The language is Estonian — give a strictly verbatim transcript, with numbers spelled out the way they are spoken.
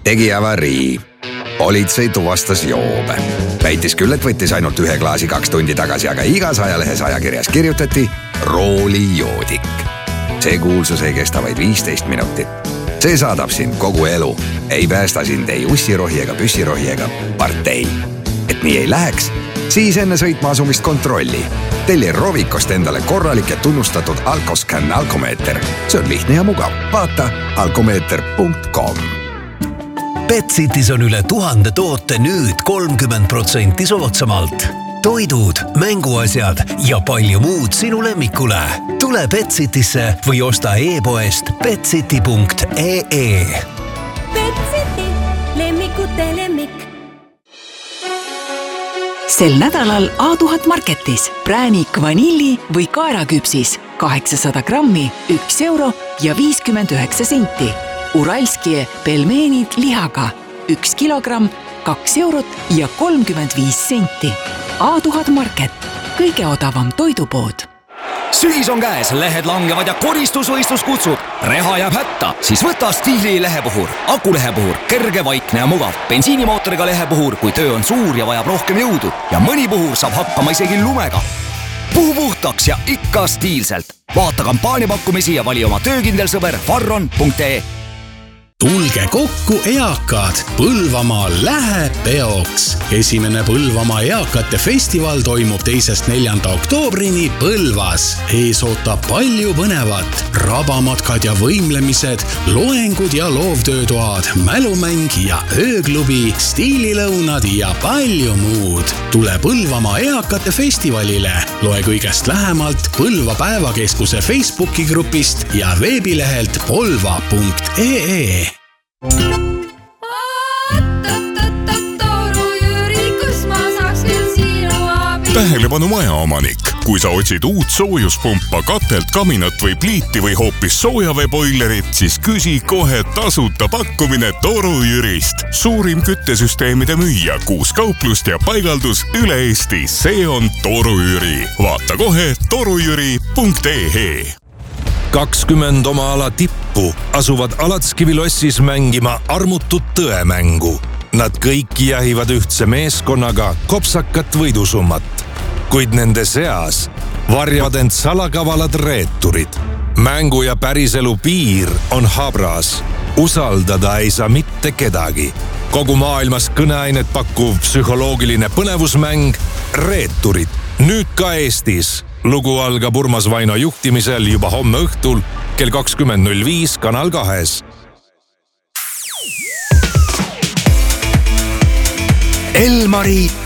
tegi avarii. Politsei tuvastas joobe. Väitis küll, et võttis ainult ühe klaasi kaks tundi tagasi, aga igas ajalehes ajakirjas kirjutati roolijoodik. See kuulsus ei kesta vaid viisteist minutit. See saadab sind kogu elu. Ei päästa sind ei ussirohi ega püssirohi ega partei. Et nii ei läheks, siis enne sõitma asumist kontrolli. Telli Rovikost endale korralik ja tunnustatud Alkoscan alkomeeter. See on lihtne ja mugav. Vaata alkomeeter punkt com. Betsitis on üle tuhande toote nüüd kolmkümmend protsenti soodsamalt. Toidud, mänguasjad ja palju muud sinu lemmikule. Tule Betsitisse või osta e-poest betsiti punkt ee. Betsiti, lemmikute lemmik. Sel nädalal A tuhat Marketis präänik vanilli või kaeraküpsis kaheksasada grammi, üks euro ja viiskümmend üheksa senti. Uralskie pelmeenid lihaga üks kilogramm, kaks eurot ja kolmkümmend viis senti. A tuhat Market, kõige odavam toidupood. Sügis on käes, lehed langevad ja koristusvõistlus kutsub. Reha jääb hätta, siis võta Stiili lehepuhur. Akulehepuhur, kerge, vaikne ja mugav. Bensiinimootoriga lehepuhur, kui töö on suur ja vajab rohkem jõudu. Ja mõni puhur saab hakkama isegi lumega. Puhu puhtaks ja ikka stiilselt. Vaata kampaaniapakkumisi ja vali oma töökindel sõber farron punkt ee. Tulge kokku eakad, Põlvamaa läheb peoks. Esimene Põlvamaa eakate festival toimub teisest neljanda oktoobrini Põlvas. Ees ootab palju põnevat, rabamatkad ja võimlemised, loengud ja loovtöötoad, mälumäng ja ööklubi, stiililõunad ja palju muud. Tule Põlvamaa eakate festivalile. Loe kõigest lähemalt Põlva päevakeskuse Facebooki grupist ja veebilehelt polva punkt ee. Tähelepanu majaomanik. Kui sa otsid uut soojuspumpa, katelt, kaminat või pliiti või hoopis soojaveeboilerit, siis küsi kohe tasuta pakkumine Toru Jürist. Suurim küttesüsteemide müüja, kuus kauplust ja paigaldus üle Eesti. See on Toru Jüri. Vaata kohe torujüri punkt ee. kakskümmend oma ala tippu asuvad Alatskivilossis mängima armutut tõemängu. Nad kõik jahivad ühtse meeskonnaga kopsakat võidusummat. Kuid nende seas varjavad end salakavalad reeturid. Mängu ja päriselu piir on habras. Usaldada ei saa mitte kedagi. Kogu maailmas kõneainet pakkuv psühholoogiline põnevusmäng Reeturid. Nüüd ka Eestis. Lugu algab Urmas Vaino juhtimisel juba homme õhtul kell kakskümmend null viis Kanal kahes. Elmari